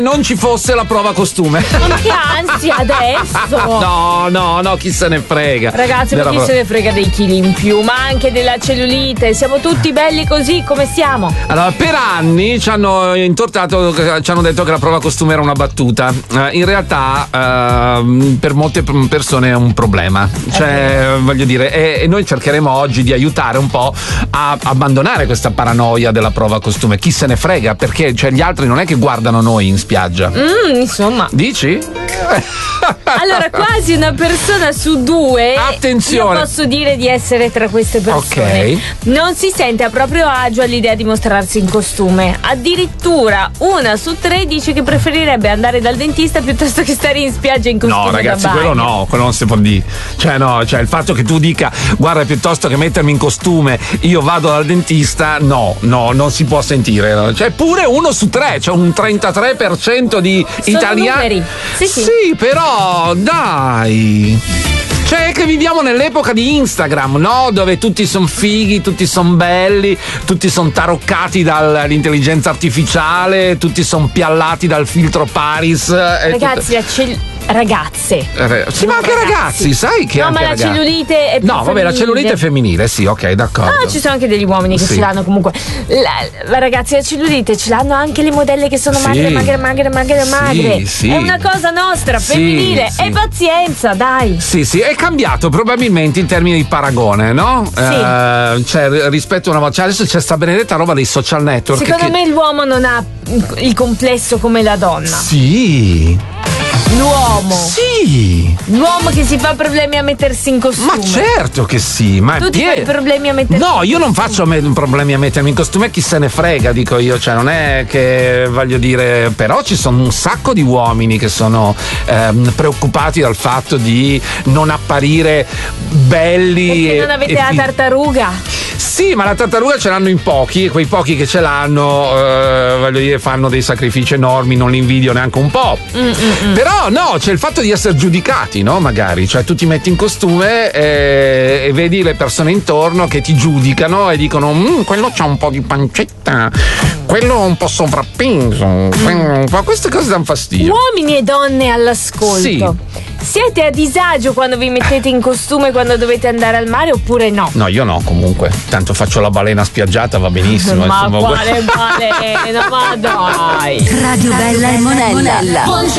non ci fosse la prova costume. Ma che ansia adesso! No, chi se ne frega. Ragazzi, ma chi se ne frega dei chili in più, ma anche della cellulite? Siamo tutti belli così come siamo. Allora, per anni ci hanno intortato, ci hanno detto che la prova costume era una battuta. In realtà per molte persone è un problema. Cioè, voglio dire, e noi cercheremo oggi di aiutare un po' a abbandonare questa paranoia della prova costume. Chi se ne frega, perché cioè, gli altri non è che guardano noi in spiaggia. Insomma. Dici? Allora, quasi una persona su due, attenzione, io posso dire di essere tra queste persone, non si sente a proprio agio all'idea di mostrarsi in costume. Addirittura una su tre dice che preferirebbe andare dal dentista piuttosto che stare in spiaggia in costume. No, ragazzi, da bagno. quello non si può dire. Cioè il fatto che tu dica guarda, piuttosto che mettermi in costume io vado dal dentista, no, non si può sentire. Cioè pure uno su tre, cioè un 33% di italiani. Sì, però dai. Cioè che viviamo nell'epoca di Instagram, no? Dove tutti sono fighi, tutti sono belli, tutti sono taroccati dall'intelligenza artificiale, tutti sono piallati dal filtro Paris. Ragazzi, ragazze. Sì, ma anche ragazzi, sai che anche la cellulite è più femminile. La cellulite è femminile, sì, ok, d'accordo. No, ci sono anche degli uomini che ce l'hanno comunque. Ragazzi, la cellulite ce l'hanno anche le modelle che sono magre. Sì. È una cosa nostra, femminile. Sì. E pazienza, dai. Sì, è cambiato probabilmente in termini di paragone, no? Sì. Cioè, rispetto a una volta, adesso c'è sta benedetta roba dei social network. Secondo me l'uomo non ha il complesso come la donna. Sì. L'uomo. Sì. L'uomo che si fa problemi a mettersi in costume. Ma certo che sì. Ma tu ti fai problemi a mettersi in costume? No, io non faccio problemi a mettermi in costume, chi se ne frega, dico io. Cioè, non è che voglio dire. Però ci sono un sacco di uomini che sono preoccupati dal fatto di non apparire belli. Perché non avete la tartaruga? Sì, ma la tartaruga ce l'hanno in pochi, e quei pochi che ce l'hanno, voglio dire, fanno dei sacrifici enormi, non li invidio neanche un po'. Però no, c'è il fatto di essere giudicati, no? Magari, cioè tu ti metti in costume e vedi le persone intorno che ti giudicano e dicono quello c'ha un po' di pancetta, quello un po' sovrappeso, queste cose danno fastidio. Uomini e donne all'ascolto. Sì. Siete a disagio quando vi mettete in costume quando dovete andare al mare oppure no? No, io no, comunque. Tanto faccio la balena spiaggiata, va benissimo. Ma quale balena? Ma dai! Radio Bella e Monella.